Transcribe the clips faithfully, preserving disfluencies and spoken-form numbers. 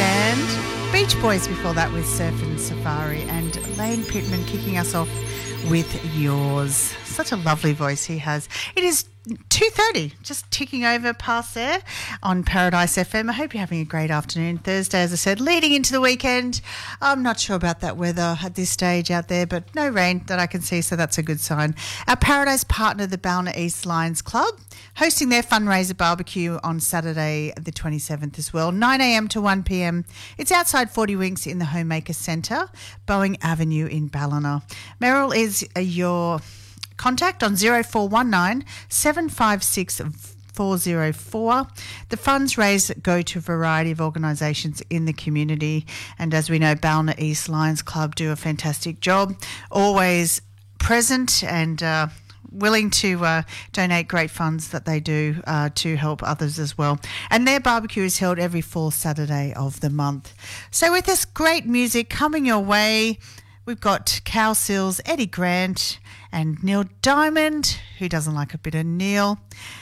Stand. Beach Boys before that with Surf and Safari, and Lane Pittman kicking us off with Yours. Such a lovely voice he has. It is two thirty, just ticking over past there on Paradise F M. I hope you're having a great afternoon. Thursday, as I said, leading into the weekend. I'm not sure about that weather at this stage out there, but no rain that I can see, so that's a good sign. Our Paradise partner, the Ballina East Lions Club, hosting their fundraiser barbecue on Saturday the twenty-seventh as well, nine a.m. to one p.m. It's outside forty Winks in the Homemaker Centre, Boeing Avenue in Ballina. Meryl is uh, your contact on zero four one nine seven five six four zero four. The funds raised go to a variety of organisations in the community, and as we know, Ballina East Lions Club do a fantastic job, always present and uh, willing to uh, donate great funds that they do uh, to help others as well. And their barbecue is held every fourth Saturday of the month. So with this great music coming your way, we've got Cal Seals, Eddie Grant and Neil Diamond. Who doesn't like a bit of Neil?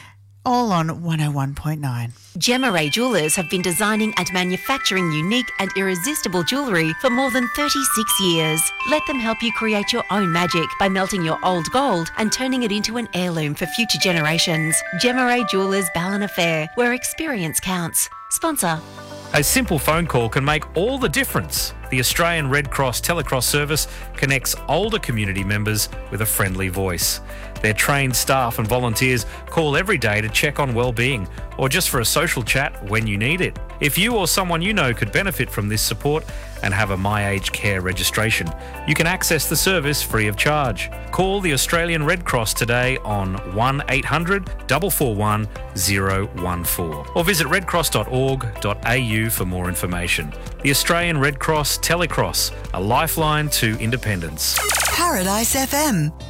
All on one oh one point nine. Gemma Ray Jewellers have been designing and manufacturing unique and irresistible jewellery for more than thirty-six years. Let them help you create your own magic by melting your old gold and turning it into an heirloom for future generations. Gemma Ray Jewellers Ballina Fair, where experience counts. Sponsor. A simple phone call can make all the difference. The Australian Red Cross Telecross service connects older community members with a friendly voice. Their trained staff and volunteers call every day to check on well-being or just for a social chat when you need it. If you or someone you know could benefit from this support and have a My Aged Care registration, you can access the service free of charge. Call the Australian Red Cross today on one eight hundred four four one zero one four or visit red cross dot org dot a u for more information. The Australian Red Cross Telecross, a lifeline to independence. Paradise F M.